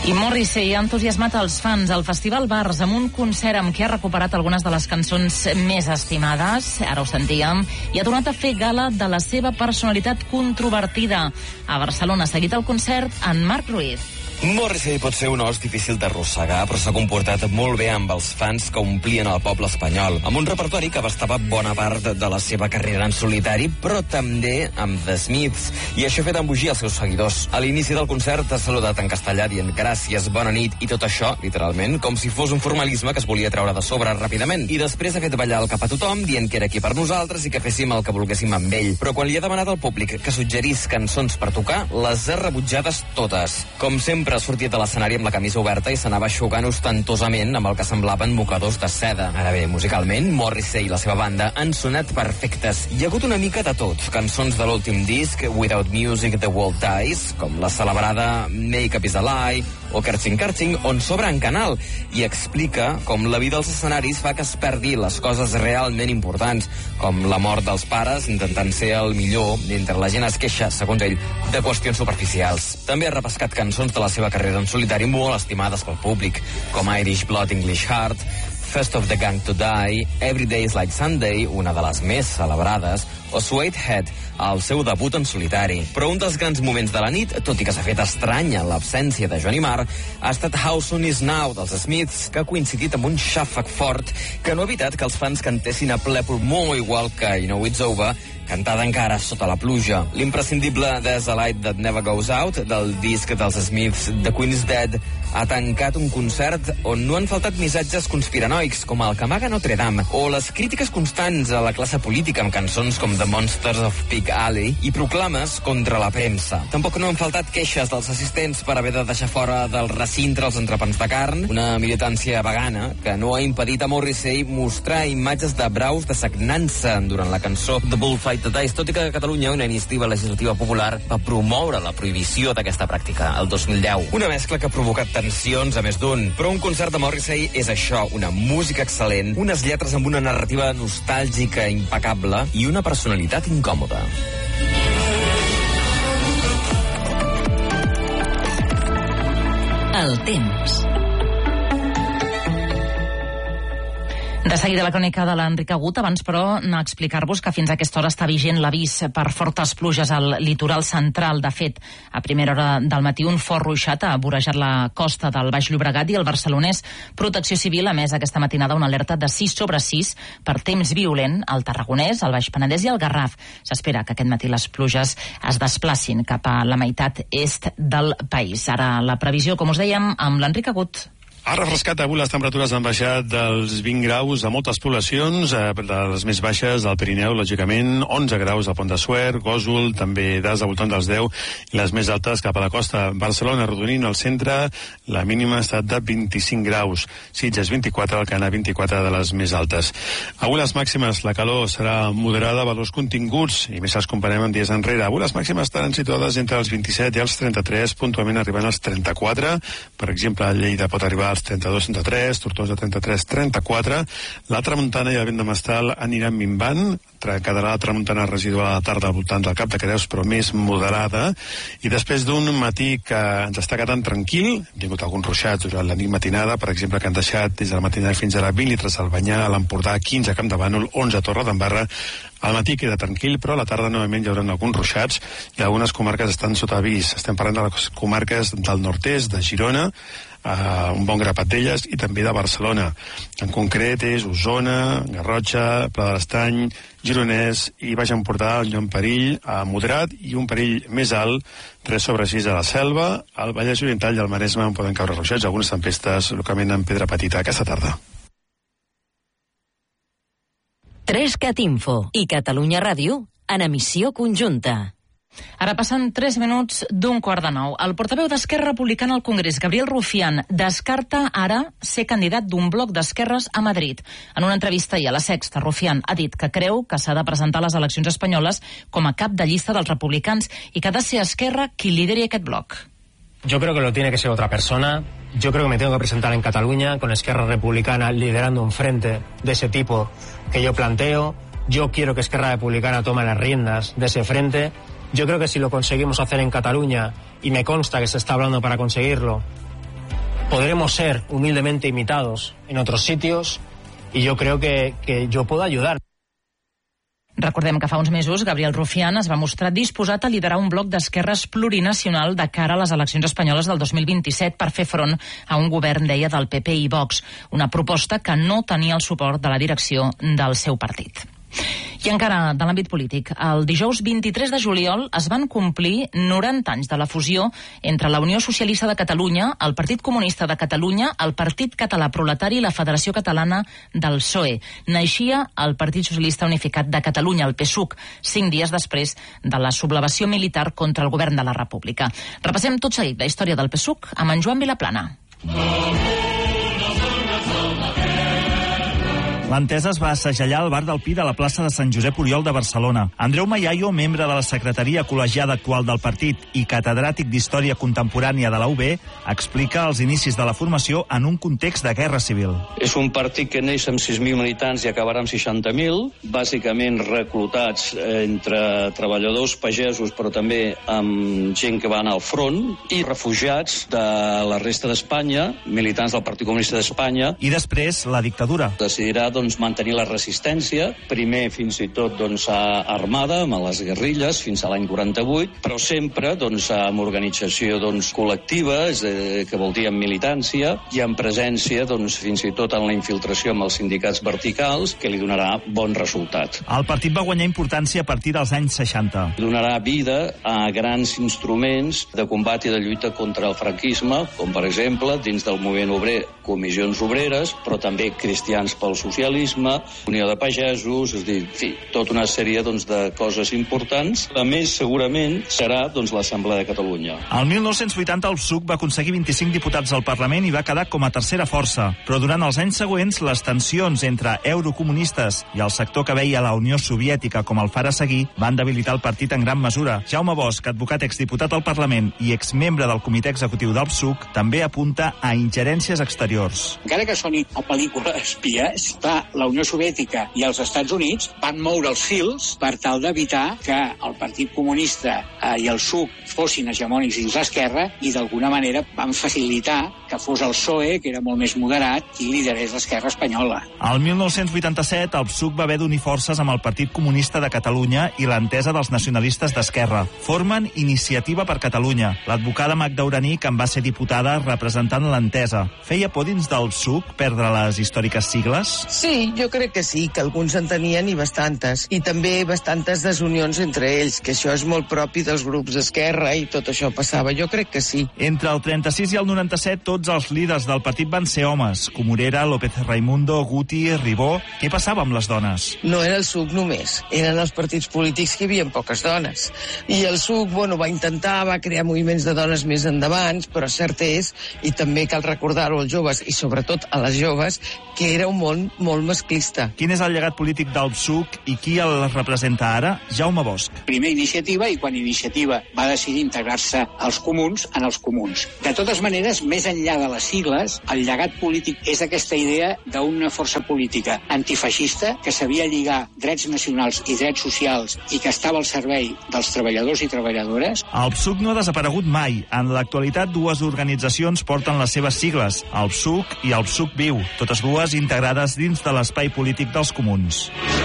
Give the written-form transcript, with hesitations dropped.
I Morrissey ha entusiasmat els fans al Festival Bars amb un concert amb què ha recuperat algunes de les cançons més estimades, ara ho sentíem, i ha tornat a fer gala de la seva personalitat controvertida. A Barcelona ha seguit el concert en Marc Ruiz. Morrissey pot ser un os difícil d'arrossegar, però s'ha comportat molt bé amb els fans que omplien el poble espanyol, amb un repertori que abastava bona part de la seva carrera en solitari, però també amb The Smiths, i això ha fet embogir els seus seguidors. A l'inici del concert ha saludat en castellà dient gràcies, bona nit, i tot això, literalment, com si fos un formalisme que es volia treure de sobre ràpidament. I després ha fet ballar el cap a tothom, dient que era aquí per nosaltres i que féssim el que volguéssim amb ell. Però quan li ha demanat al públic que suggerís cançons per tocar, les ha rebutjades totes. Com sempre, ha sortit de l'escenari amb la camisa oberta i s'anava aixugant ostentosament amb el que semblaven mocadors de seda. Ara bé, musicalment, Morrissey i la seva banda han sonat perfectes. Hi ha hagut una mica de tot. Cançons de l'últim disc, Without Music the World Dies, com la celebrada Make Up is a Lie, o Kerching Kerching, on s'obre en canal i explica com la vida als escenaris fa que es perdi les coses realment importants, com la mort dels pares, intentant ser el millor, mentre la gent es queixa, segons ell, de qüestions superficials. També ha repescat cançons de la seva carrera en solitari molt estimades pel públic, com Irish Blood, English Heart, First of the Gang to Die, Every Day is Like Sunday, una de les més celebrades, o Suede Head, el seu debut en solitari. Però un dels grans moments de la nit, tot i que s'ha fet estranya l'absència de Johnny Marr, ha estat How Soon Is Now dels Smiths, que ha coincidit amb un xàfec fort que no ha evitat que els fans cantessin a ple pulmó, igual que You Know It's Over, cantada encara sota la pluja. L'imprescindible There's a Light That Never Goes Out, del disc dels Smiths The Queen is Dead, ha tancat un concert on no han faltat missatges conspiranoics, com el que amaga Notre Dame, o les crítiques constants a la classe política amb cançons com The Monsters of Pig Alley i proclames contra la premsa. Tampoc no han faltat queixes dels assistents per haver de deixar fora del recinte els entrepans de carn, una militància vegana que no ha impedit a Morrissey mostrar imatges de braus de sagnança durant la cançó The Bullfight That Dies, tot i que a Catalunya una iniciativa legislativa popular va promoure la prohibició d'aquesta pràctica el 2010. Una mescla que ha provocat tensions a més d'un. Però un concert de Morrissey és això, una música excel·lent, unes lletres amb una narrativa nostàlgica impecable i una personalitat incòmoda. El temps. De seguida la crònica de l'Enric Agut, abans però explicar-vos que fins a aquesta hora està vigent l'avís per fortes pluges al litoral central. De fet, a primera hora del matí un fort ruixat ha vorejat la costa del Baix Llobregat i el barcelonès Protecció Civil ha emès aquesta matinada una alerta de 6/6 per temps violent al Tarragonès, al Baix Penedès i al Garraf. S'espera que aquest matí les pluges es desplacin cap a la meitat est del país. Ara la previsió, com us dèiem, amb l'Enric Agut. Ha refrescat avui, les temperatures han baixat dels 20 graus a moltes poblacions, de les més baixes del Pirineu, lògicament, 11 graus al Pont de Suert, Gósol, també des al voltant dels 10, i les més altes cap a la costa. Barcelona, Arrodonint, al centre, la mínima ha estat de 25 graus, Sitges 24, Alcanar 24 de les més altes. Avui les màximes, la calor serà moderada, valors continguts, i més els comparem amb dies enrere. Avui les màximes estaran situades entre els 27 i els 33, puntualment arribant als 34, per exemple, a Lleida pot arribar als 32-33, Tortosa 33-34. La tramuntana i el vent de Mestral aniran minvant, quedarà la tramuntana residual a la tarda al voltant del Cap de Creus, però més moderada, i després d'un matí que ens està quedant tranquil, hem tingut alguns ruixats durant la nit matinada, per exemple, que han deixat des de la matinada fins ara 20 litres al Banyà, a l'Empordà, 15 a Camp de Bànol, 11 a Torredembarra. Al matí queda tranquil, però a la tarda novament hi haurà alguns ruixats i algunes comarques estan sota avís. Estem parlant de les comarques del nord-est, de Girona, un bon grapat d'elles, i també de Barcelona. En concret és Osona, Garrotxa, Pla de l'Estany, Gironès i Baix Empordà, un perill moderat i un perill més alt, 3/6 a la Selva, al Vallès Oriental i al Maresme on poden caure ruixats, algunes tempestes localment en pedra petita aquesta tarda. 3cat Info i Catalunya Ràdio en emissió conjunta. Ara passen 3 minuts d'8:45. El portaveu d'Esquerra Republicana al Congrés, Gabriel Rufián, descarta ara ser candidat d'un bloc d'esquerres a Madrid. En una entrevista ahir a La Sexta, Rufián ha dit que creu que s'ha de presentar a les eleccions espanyoles com a cap de llista dels republicans i que ha de ser Esquerra qui lideri aquest bloc. Yo creo que lo tiene que ser otra persona. Yo creo que me tengo que presentar en Cataluña con Esquerra Republicana liderando un frente de ese tipo que yo planteo. Yo quiero que Esquerra Republicana tome las riendas de ese frente. Yo creo que si lo conseguimos hacer en Cataluña, y me consta que se está hablando para conseguirlo, podremos ser humildemente imitados en otros sitios y yo creo que yo puedo ayudar. Recordem que fa uns mesos Gabriel Rufián es va mostrar disposat a liderar un bloc d'esquerres plurinacional de cara a les eleccions espanyoles del 2027 per fer front a un govern, deia, del PP i Vox, una proposta que no tenia el suport de la direcció del seu partit. I encara de l'àmbit polític, el dijous 23 de juliol es van complir 90 anys de la fusió entre la Unió Socialista de Catalunya, el Partit Comunista de Catalunya, el Partit Català Proletari i la Federació Catalana del PSOE. Naixia el Partit Socialista Unificat de Catalunya, el PSUC, 5 dies després de la sublevació militar contra el govern de la República. Repassem tot seguit la història del PSUC amb en Joan Vilaplana. L'entesa es va assajallar al bar del Pi de la plaça de Sant Josep Oriol de Barcelona. Andreu Mayayo, membre de la secretaria col·legiada actual del partit i catedràtic d'Història Contemporània de la UB, explica els inicis de la formació en un context de guerra civil. És un partit que neix amb 6.000 militants i acabarà amb 60.000, bàsicament reclutats entre treballadors, pagesos, però també amb gent que va anar al front, i refugiats de la resta d'Espanya, militants del Partit Comunista d'Espanya. I després, la dictadura. Decidirà mantenir la resistència, primer fins i tot armada, amb les guerrilles, fins a l'any 48, però sempre amb organització col·lectiva, que vol dir amb militància, i amb presència fins i tot en la infiltració amb els sindicats verticals, que li donarà bon resultat. El partit va guanyar importància a partir dels anys 60. Donarà vida a grans instruments de combat i de lluita contra el franquisme, com per exemple, dins del moviment obrer, comissions obreres, però també cristians pel socialisme, Unió de Pagesos, és a dir, tota una sèrie de coses importants. A més, segurament, serà l'Assemblea de Catalunya. El 1980 el PSUC va aconseguir 25 diputats al Parlament i va quedar com a tercera força. Però durant els anys següents, les tensions entre eurocomunistes i el sector que veia la Unió Soviètica com el far a seguir van debilitar el partit en gran mesura. Jaume Bosch, advocat exdiputat al Parlament i exmembre del comitè executiu del PSUC, també apunta a ingerències exteriors. Encara que soni a pel·lícula espies, la Unió Soviètica i els Estats Units van moure els fils per tal d'evitar que el Partit Comunista i el PSUC fossin hegemònics dins l'esquerra i d'alguna manera van facilitar que fos el PSOE, que era molt més moderat, qui liderés l'esquerra espanyola. Al 1987 el PSUC va haver d'unir forces amb el Partit Comunista de Catalunya i l'entesa dels nacionalistes d'esquerra. Formen Iniciativa per Catalunya. L'advocada Magda Uraní, que en va ser diputada representant l'entesa. Feia por dins del PSUC perdre les històriques sigles? Sí, jo crec que sí, que alguns en tenien i bastantes. I també bastantes desunions entre ells, que això és molt propi dels grups d'esquerra i tot això passava. Jo crec que sí. Entre el 36 i el 97 tots els líders del partit van ser homes. Comorera, López Raimundo, Guti, Ribó. Què passava amb les dones? No era el PSUC només. Eren els partits polítics que hi havia poques dones. I el PSUC, va intentar, va crear moviments de dones més endavant, però cert és, i també cal recordar-ho als joves, i sobretot a les joves, que era un món molt masclista. Quin és el llegat polític del PSUC i qui el representa ara? Jaume Bosch. Primer Iniciativa, i quan Iniciativa va decidir integrar-se als comuns, en els comuns. De totes maneres, més enllà de les sigles, el llegat polític és aquesta idea d'una força política antifeixista que sabia lligar drets nacionals i drets socials i que estava al servei dels treballadors i treballadores. El PSUC no ha desaparegut mai. En l'actualitat, dues organitzacions porten les seves sigles, el PSUC i el PSUC Viu, totes dues integrades dins de l'espai polític dels comuns.